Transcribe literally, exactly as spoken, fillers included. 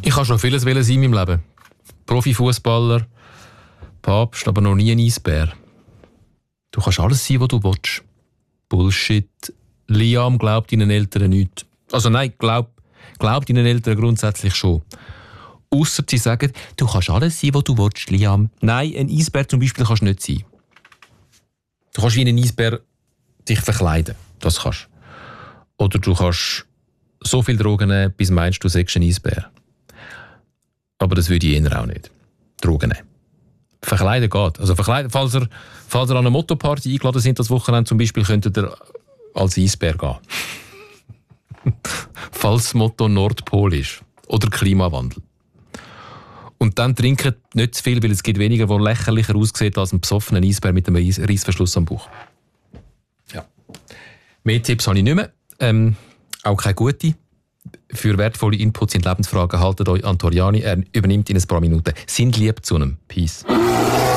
Ich kann schon vieles sein in meinem Leben. Profifußballer, Papst, aber noch nie ein Eisbär. Du kannst alles sein, was du willst. Bullshit. Liam glaubt deinen Eltern nicht. Also nein, glaub, glaubt deinen Eltern grundsätzlich schon. Ausser sie sagen, du kannst alles sein, was du willst, Liam. Nein, ein Eisbär zum Beispiel kannst du nicht sein. Du kannst wie ein Eisbär dich verkleiden. Das kannst du. Oder du kannst so viel Drogen nehmen, bis meinst du, du seist ein Eisbär. Aber das würde ich eher auch nicht. Drogen nehmen. Verkleiden geht. Also verkleiden, falls ihr, falls ihr an einer Motto-Party eingeladen sind, das Wochenende zum Beispiel, könntet ihr als Eisbär gehen. Falls das Motto Nordpol ist. Oder Klimawandel. Und dann trinken nicht zu viel, weil es gibt weniger, der lächerlicher aussieht als ein besoffener Eisbär mit einem Reissverschluss am Bauch. Ja. Mehr Tipps habe ich nicht mehr. Ähm, auch keine gute. Für wertvolle Inputs in Lebensfragen haltet euch an Toriani. Er übernimmt in ein paar Minuten. Sind lieb zu einem. Peace.